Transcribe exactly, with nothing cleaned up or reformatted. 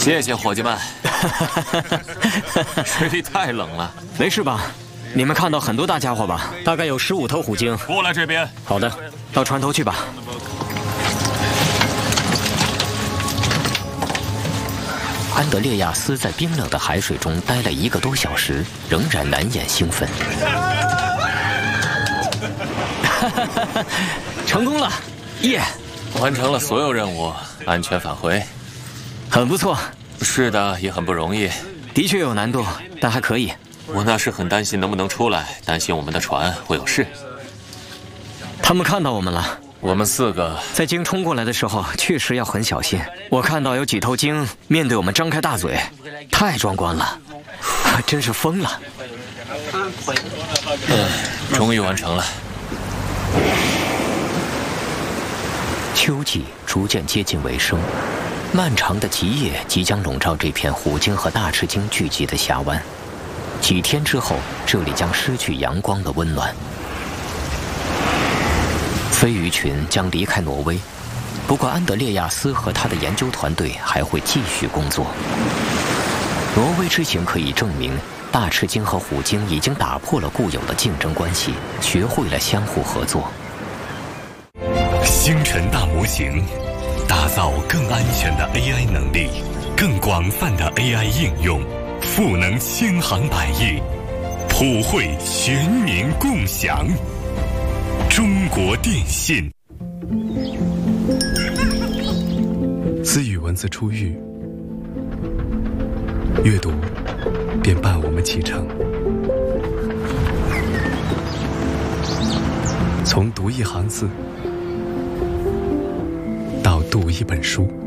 谢谢伙计们。水里太冷了， 没事吧？你们看到很多大家伙吧？大概有十五头虎鲸。 过来这边。 好的，到船头去吧。 安德烈亚斯在冰冷的海水中待了一个多小时，仍然难掩兴奋。 成功了，耶！ 完成了所有任务，安全返回。 很不错。 是的，也很不容易。 的确有难度，但还可以。 我那时很担心能不能出来，担心我们的船会有事。 他们看到我们了。 我们四个在鲸冲过来的时候，确实要很小心。我看到有几头鲸面对我们张开大嘴，太壮观了，真是疯了。 嗯，终于完成了。 秋季逐渐接近尾声，漫长的极夜即将笼罩这片虎鲸和大翅鲸聚集的峡湾。几天之后，这里将失去阳光的温暖。飞鱼群将离开挪威，不过安德烈亚斯和他的研究团队还会继续工作。挪威之行可以证明，大翅鲸和虎鲸已经打破了固有的竞争关系，学会了相互合作。 星辰大模型，打造更安全的 A I 能力，更广泛的 A I 应用，赋能千行百业，普惠全民共享。中国电信。 自语文字出狱，阅读便伴我们启程。从读一行字到读一本书。